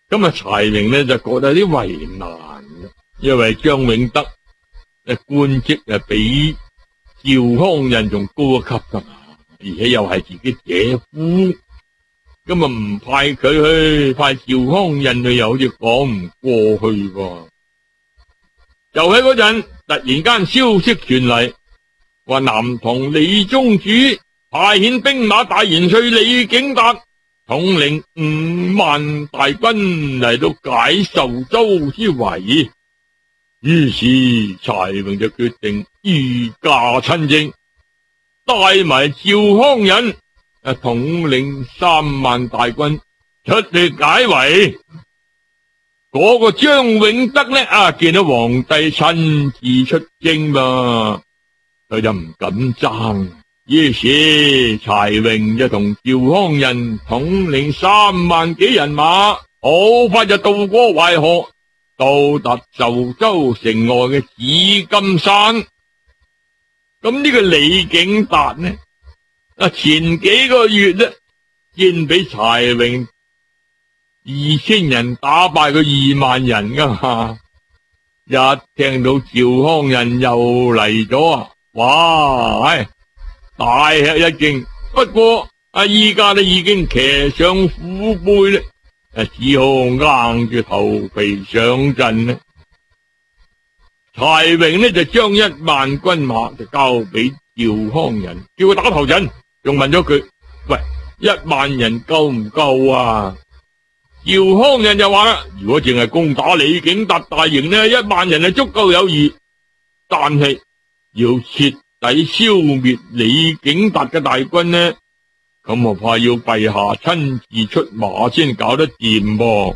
咁啊，柴榮呢就覺得有啲為難，因為張永德官職比趙匡胤仲高一級噶嘛，而且又係自己姐夫，咁啊唔派佢去，派趙匡胤佢又好似講唔過去喎。就喺嗰陣，突然間消息傳嚟，話南唐李宗主派遣兵馬大元帥李景達統領5萬大軍嚟到解壽州之圍，於是柴榮就決定御駕親征，帶埋趙匡胤統領3萬大軍出去解圍。嗰個張永德呢見到皇帝親自出征嘛，佢就唔敢爭，於是柴榮就同趙匡胤統領3萬幾人馬，好快就渡過淮河，到達壽州城外嘅紫金山。咁呢個李景達呢，前幾個月呢，先俾柴榮2000人打敗佢2萬人噶嘛，一聽到趙匡胤又嚟咗哇，大吃一驚。不過依家都已經騎上虎背咧，只好硬住頭皮上陣咧。柴榮呢就將1萬軍馬就交俾趙匡胤，叫佢打頭陣，仲問咗佢：喂，1萬人夠唔夠啊？趙匡胤就話啦：如果淨係攻打李景達大營呢，1萬人係足夠有餘，但係要徹底消滅李景達嘅大軍呢，咁我怕要陛下親自出馬先搞得掂噃。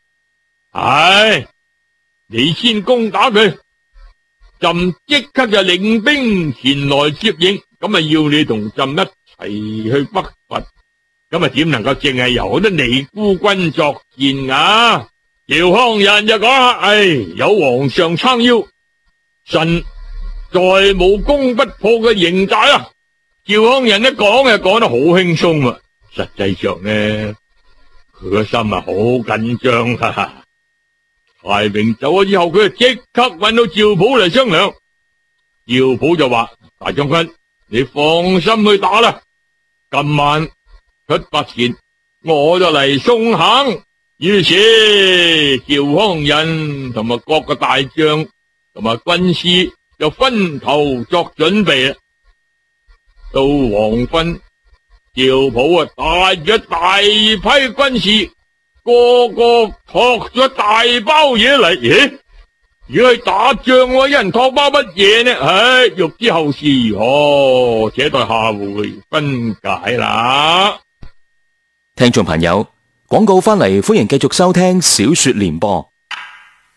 你先攻打佢，朕即刻就領兵前來接應，咁要你同朕一齊去北伐。咁點能夠淨係由得你孤軍作戰啊？趙匡胤就講啦：有皇上撐腰，臣再冇攻不破嘅營寨啊！趙匡胤一講就講得好輕鬆啊，實際上呢，佢個心好緊張啊。柴榮走咗之後，佢就即刻搵到趙普嚟商量。趙普就話：大將軍，你放心去打啦，今晚出發前我就嚟送行。於是趙匡胤同埋各個大將同埋軍師就分頭作準備啦。到黃昏，趙普帶咗大批軍士，個個托咗大包嘢嚟。如果係打仗喎，一人托包乜嘢呢？欲知後事如何，且待下回分解啦。 聽眾朋友，廣告翻嚟，歡迎繼續收聽小說聯播。